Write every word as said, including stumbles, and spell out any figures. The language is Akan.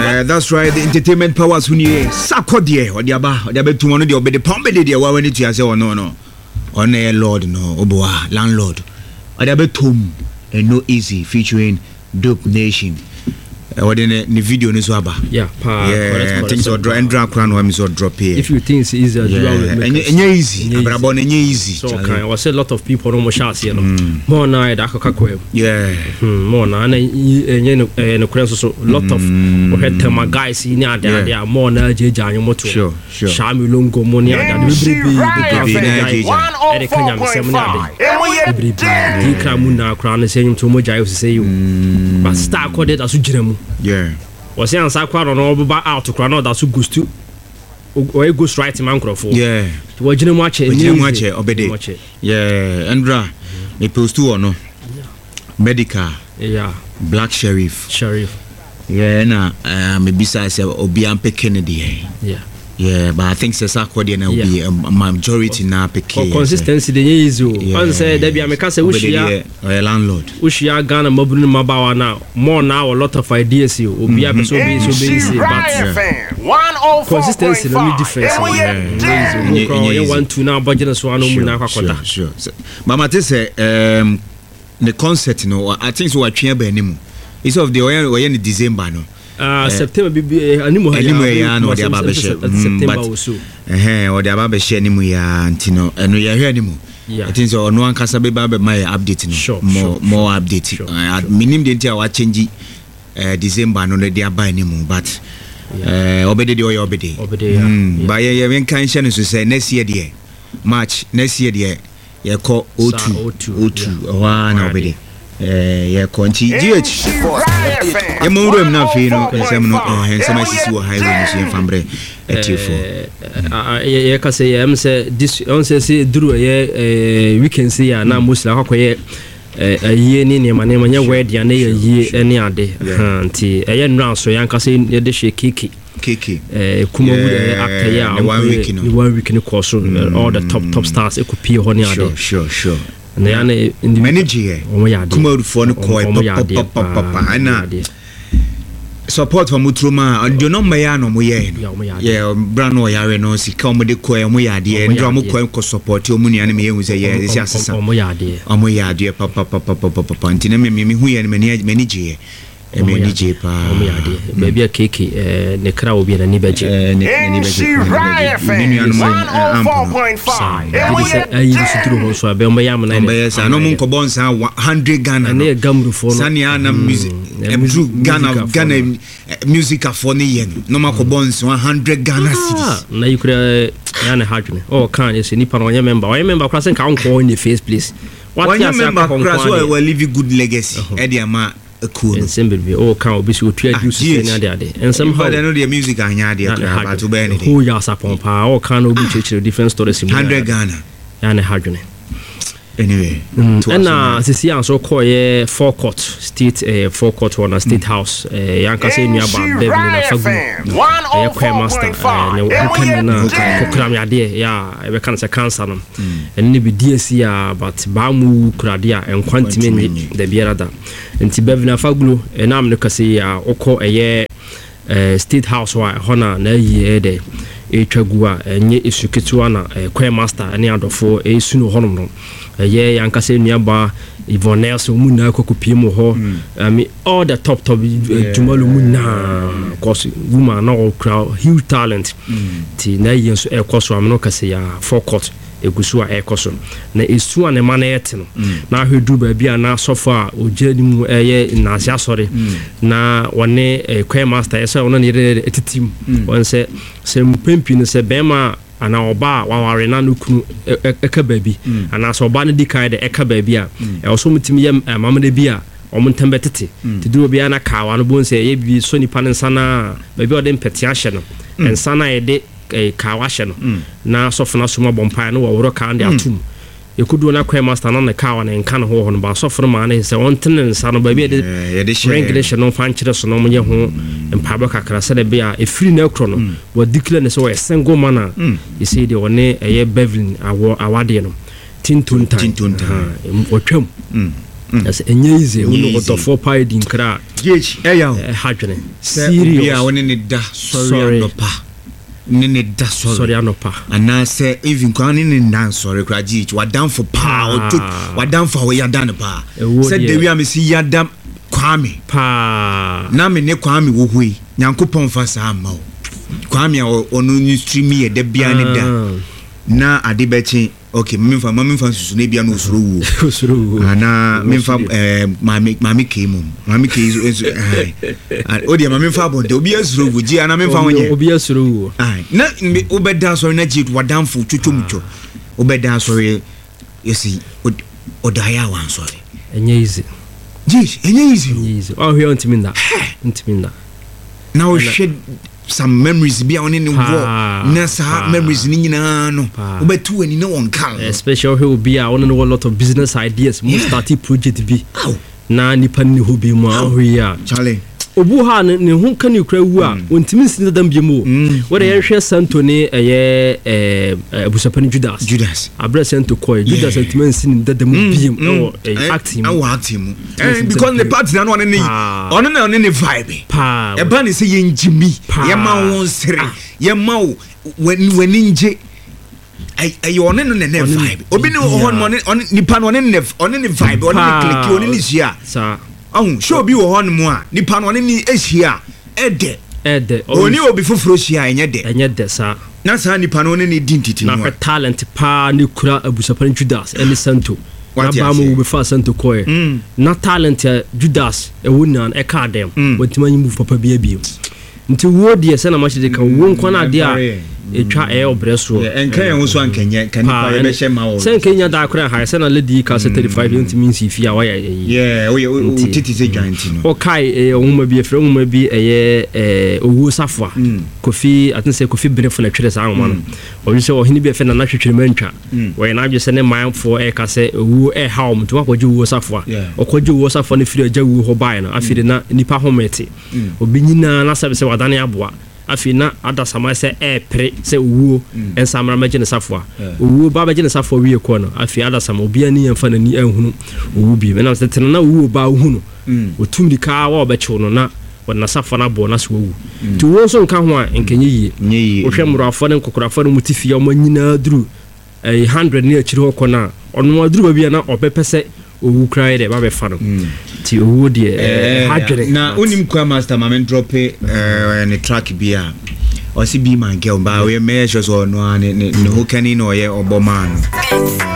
Uh, that's right. The entertainment powers who need Sakodie or the Aba or the Betuano the Obey the Pombedy the one it is or no no on a lord no Oboa landlord or the Betum and no easy featuring Dope Nation. Or in the video is Waba. Yeah, pa, yeah, things are draw and drop crown when so drop here. If you think it's easy, yeah, and easy, but about easy. So okay, I was a lot of people almost shots here. More now, that could yeah, more now, and a cross so lot of head my guys in there, they are more now, Jan Moto, sure, sure. Shami Lungo Monia, and we be the Kenyan seminar. Every Kramuna crown is saying to Moja say you, but start coded as you. Yeah. Was saying Sakwa on all out to crown that's who goes to or goes right in Mancroft. Yeah. To watch him watch it, watch it, obey. Yeah, Andra, they post two or no medical. Yeah. Black Sheriff. Sheriff. Yeah, na uh, maybe say Obiampe Kennedy. Yeah. Yeah, but I think Sakwa will be a majority now. Consistency the easy. I say there be a mekase Ushia or landlord. Ushia Ghana Mobunu Mabawa now. More now a lot of ideas you will be able to be so busy. But consistency is a difference. You want to now budget as one of sure. Mama say um the concert no I think so what anymore. It's of the way in December no. Uh, September bibi animu ya no de ababeshe September also eh o de ababeshe animu ya antino eno ya hwe animu I think so no ankasa be ba my update no more more update minim de ntia wa change eh December no de aba animu but eh obede de oyo obede ba ye ye kan hye no so say next year de March next year de ye ko O two O two wa na obede eh ya konti G H ya mo room na fe no nsem no eh nsem asisi wo highway ni so fambre etifo eh ya ka say am say this on say say duru eh weekend say ya na musla kwakoye eh aye ni ne mane manya word ya na ye ene ade nti eh nra so ya nka say ye de she keke keke eh kuma would actor ya one week no one week no course all the top top stars e could pay honey ade sure sure sure na in the manager kuma rufo no koi papa papa ana support from Mutruma and you know my no mo ye yeah brand no yare no sika mo de koi mo yade ndra mo koi ko support o mu nua me ye hu say ye esi asesa mo yade o mo yade papa papa papa papa ntina me me hu ye manager e me D J pa o mo yade baby keke eh ne kra obi na ni beje eh ne ni beje ni nua no ampo did say ayi suturu ho so abe mo yam na ne sa no mo ko bon sa one hundred Ghana na gamru fo no sania na music emju Ghana Ghana music afo ne ye no ma ko bon one hundred Ghana cedis na yikura ya na hadwene oh kan ye se ni pa no ye member ye member kra se kan ko in the first place what you member kra so will leave good legacy e dia ma cool and simple be oh can obi so tu adu se na de ade and somehow they know the music anya de kra to be anything who ya sapon pa oh can obi chechire different stories one hundred Ghana ya na hadwene anyway and na sisi an so call ye forecourt state eh forecourt one state house eh yanka say nua ba Beverly na fagu eh kwa master ne wo kan na kokram ya de ya e be kan say cancer no and ne bi D S ya but ba mu kurade a enkwantime ni da biara da nti Beverly na fagu enam ne kase ya okọ eh eh state house wa hona na yi de e twagu a enye esuketu na kwa master ne adofo e sunu honom no ye yanka say nuaba Ivonne so mu na kokopie mu ho I mean all the top top jumalu mu na cause woman no crowd huge talent ti na yen so e koso am no kase ya forecourt egusu a e koso na esu an ma na yete no na hwedu ba bia na sofo a ojani mu eye na asia sori na wone kwai master esa wona ne etitim won se se mpempi no se bema ana oba waware na nukunu eka baby ana so oba ne dikai de eka baby a e oso mutimi yam mamade bi a omuntembe tete tiduro bia na kawa no bon se ye bi so nipa ne sana baby ode mpete ahye no ensana ye de kawa ahye no na sofo na soma bompa no woro ka ande atum ekudu na kwai master na kawa na enka no ho no ba sofo ma na se ontene nsa no baby de English no fanchire so no munye ho empaba kakra se de bia e free na ekro no wo declare ne so we single man you see the one eye Beverly awo awade no tintuntan tintuntan otwam That's enye easy we no to for pie din kra gh eya hadwene serious bia woni ne da sorry no pa ne ne da sorry sorry anopa ana say even kwa ne ne dan sorry kra gh wadam for pa wadam for we yadan pa said the we am see yadam kwame pa na me ne kwame wo hui nyankopon fa sa ma kwame onu ni stream ye da bia ne da na ade bechi okay memfa memfa susu ne bia no osoro wo osoro wo ana memfa eh mami mami kemu mami kezu odi memfa bonde obi asoro wo ji ana memfa wonye obi asoro wo ai na obeda so na ji wadamfo twotwomtwo obeda so yesi odaya wan so enye easy ji enye easy easy oh here untiminda untiminda now shed some memories be on in the war na sa memories ni nyina no obetu ani na won kan especially he will be on a lot of business ideas most start project be na nipa ni ho bi mu aho ya Charlie obu ha ne ho kan ukra wu a ontimi sin da mbie mu where ye hwe santo ne eye eh abusapani Judas Judas abra santo koy Judas ontimi sin da da mu bi mu acting mu acting because the party na no ne ono na ne vibe pa e ba ne se ye njimi ye ma won sere ye ma when nje ay ay ono no ne vibe obi ne ho no nipa no ne ne ne vibe ono ne click ono ne sia sa ahun show bi wo hon mu a nipa no ne ni ehia ede ede oni obi foforo hia enye de enye de sa na sa nipa no ne ni dintiti no na talent pa ni kura abusapani Judas eni santo na ba mu be fa santo koy na talent Judas e wona e ka dem wantima nyimu papa bia bia nti wo de se na ma chede kan wo nkwana de a etwa e obreso enka ye so ankenye kan nipa ye be hye ma wo sen kenya da akra ha se na lady ka thirty-five yenti min si fi a wa ye yeah o titi se giant no o kai e onuma bi efre onuma bi eye eh owu safwa kofi atin se kofi brefo na twere sa anoma no o wi se o hini bi efe na na twetwere mantwa wo ye na adwe se ne mindful e ka se owu e ha o mto akwaje owu safwa o kwaje owu safwa ne firi aja owu ho bai no afiri na nipa homete obi nyina na sabe se wadane aboa afina ada sama se e pre se wuo ensamra magene safwa wuo ba magene safwa wie ko no afi ada sama obi ani yemfa na ni ehunu wuo bi me na se tena na wuo ba hunu otumri ka wa obechiwo no na wona safwa na bo na so wu ti wo so nka ho a enkenye yie wo hwe murafo ne nkokorafo ne mutifi ya manyina duru one hundred ne achiri ho ko na ono aduru ba bia na obepese owu krai de ba be fa no ti owu de hadwere na onim kwa master mama drop eh ne track bia o si be my girl ba we measure so no ne ne ho kani no ye oboma no